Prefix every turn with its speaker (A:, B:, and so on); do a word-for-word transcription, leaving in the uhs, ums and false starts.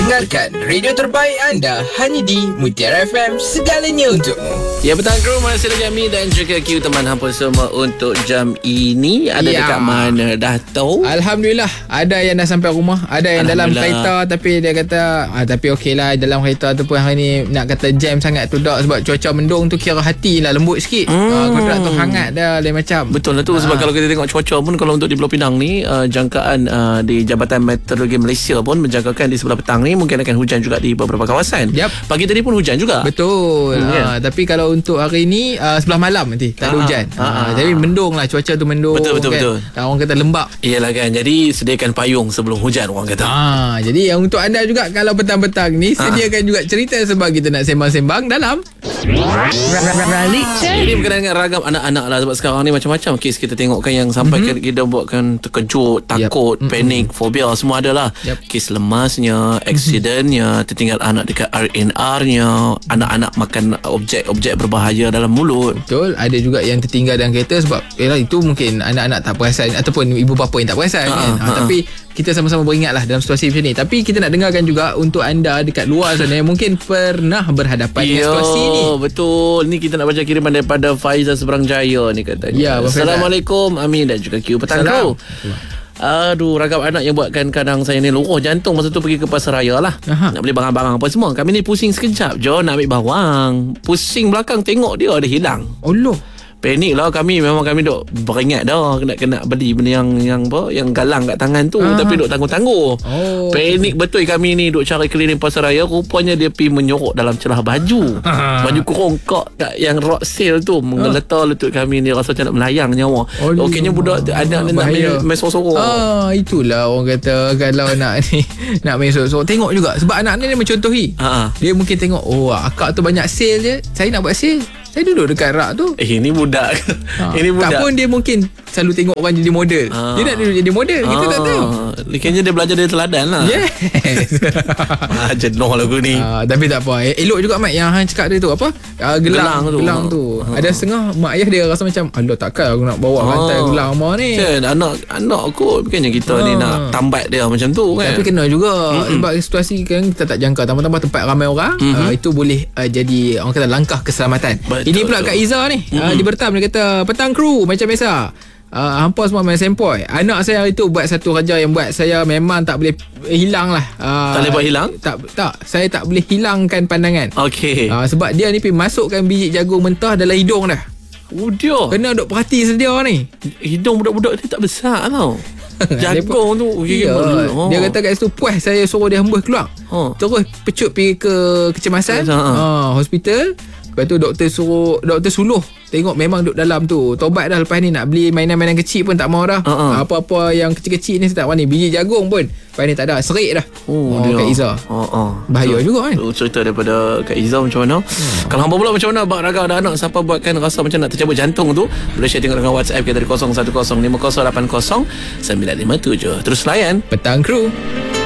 A: Dengarkan radio terbaik anda hanya di Mutiara F M, segalanya untukmu.
B: Ya, petang kru, masih lagi Ami dan juga Q teman hampa semua untuk jam ini. Ada
C: ya.
B: dekat mana dah tahu?
C: Alhamdulillah, ada yang dah sampai rumah, ada yang dalam kereta tapi dia kata ah, tapi okey lah dalam kereta tu pun hari ni nak kata jam sangat tu dak sebab cuaca mendung tu kira hati lah lembut sikit. Hmm. Ah, kontrak tu hangat dah lain macam.
B: Betul lah tu ah. Sebab kalau kita tengok cuaca pun kalau untuk di Pulau Pinang ni uh, jangkaan uh, di Jabatan Meteorologi Malaysia pun menjangkakan di sebelah petang ni mungkin akan hujan juga di beberapa kawasan. Yep. Pagi tadi pun hujan juga.
C: Betul.
B: Hmm,
C: ha,
B: yeah.
C: Tapi kalau untuk hari ni uh, sebelah malam nanti tak ada
B: ha,
C: hujan.
B: Ha, ha,
C: ha, jadi mendung lah, cuaca tu mendung.
B: Betul betul
C: kan?
B: betul.
C: Orang kata lembap.
B: Iyalah kan. Jadi sediakan payung sebelum hujan orang kata.
C: Ha, jadi yang untuk anda juga kalau petang-petang ni sediakan ha. juga cerita sebab kita nak sembang-sembang dalam
D: Ralik Check.
B: Ini berkenaan dengan ragam anak-anak lah. Sebab sekarang ni macam-macam kes kita tengok kan yang sampai mm-hmm. kita buatkan terkejut, takut, yep. panik, mm-hmm. fobia semua ada lah. Yep. Kes lemasnya, accidentnya, mm-hmm. tertinggal anak dekat R N R-nya, anak-anak makan objek-objek berbahaya dalam mulut.
C: Betul. Ada juga yang tertinggal dalam kereta sebab yalah, itu mungkin anak-anak tak perasan ataupun ibu bapa yang tak perasan. Ha, kan? ha, ha, tapi kita sama-sama beringat lah dalam situasi macam ni. Tapi kita nak dengarkan juga untuk anda dekat luar sana yang mungkin pernah berhadapan dengan situasi ni.
B: Betul. Ni kita nak baca kiriman daripada Faizal Seberang Jaya ni katanya.
C: Ya,
B: Assalamualaikum Amin dan juga Q petang kru. Aduh, ragam anak yang buatkan kadang saya ni luruh jantung masa tu pergi ke pasaraya lah. Aha. Nak beli barang-barang apa semua. Kami ni pusing sekejap je nak ambil bawang. Pusing belakang tengok dia ada hilang.
C: Allah.
B: Panik lah kami. Memang kami duk beringat dah Kena kena beli benda yang Yang apa Yang galang kat tangan tu. Aha. Tapi duk tangguh-tangguh. oh. Panik betul kami ni. Duk cari keliling pasaraya. Rupanya dia pergi menyorok dalam celah baju. Aha. Baju kurung kak kat yang rock sale tu. Menggeletar lutut kami ni. Rasa macam nak melayang nyawa. Okeynya budak ada nak main, main sorok-sorok.
C: Ah, itulah orang kata kalau nak ni nak main sorok-sorok. Tengok juga sebab anak ni dia mencontohi. Aha. Dia mungkin tengok oh akak tu banyak sale je. Saya nak buat sale. Saya duduk dekat rak tu.
B: Eh ini budak.
C: Ha.
B: Ini budak.
C: Tak pun dia mungkin selalu tengok orang jadi model. Ha. Dia nak duduk jadi model. Kita ha. tak tahu.
B: Kayaknya dia belajar dari teladan lah.
C: Yes.
B: ah, jenuh lagu ni.
C: Ah, tapi tak apa. Elok juga Mat yang Han cakap dia tu apa? Ah, gelang, gelang tu. Gelang tu. Ha. Ada setengah mak ayah dia rasa macam alah takkan aku nak bawa ha. rantai gelang mak ni.
B: Cik, anak anak aku bukannya kita ha. ni nak tambat dia macam tu kan.
C: Tapi kena juga mm-hmm. sebab situasi kan kita tak jangka. Tambah-tambah tempat ramai orang mm-hmm. uh, itu boleh uh, jadi orang kata langkah keselamatan. Betul, ini pula betul. Kak Iza ni mm-hmm. uh, di Bertam dia kata petang kru macam biasa. Uh, hampa semua main sempoi. Anak saya hari tu buat satu kerja yang buat saya memang tak boleh hilang lah. Uh,
B: tak boleh buat hilang?
C: Tak, tak. Saya tak boleh hilangkan pandangan.
B: Okey.
C: Uh, sebab dia ni pergi masukkan biji jagung mentah dalam hidung dah.
B: Oh dia.
C: Kena duk perhati sedia ni.
B: Hidung budak-budak ni tak besar tau. Jagung tu.
C: Ya. Oh. Dia kata kat situ puas saya suruh dia hembus keluar. Oh. Terus pecut pergi ke kecemasan. Ha, hospital. Lepas tu doktor suruh, doktor suluh tengok memang duduk dalam tu. Tobat dah lepas ni nak beli mainan-mainan kecil pun tak mau dah. Uh-uh. Apa-apa yang kecil-kecil ni saya tak wani. Biji jagung pun lepas ni tak ada. Serik dah. Oh, oh Kak Iza.
B: Uh-uh.
C: Bahaya so, juga kan.
B: So, cerita daripada Kak Iza macam mana. Hmm. Kalau hampa pula macam mana bak raga ada anak siapa buatkan rasa macam nak tercabut jantung tu, boleh share tengok dengan WhatsApp kita dari kosong satu kosong lima kosong lapan kosong sembilan lima tujuh. Terus layan
C: Petang Kru.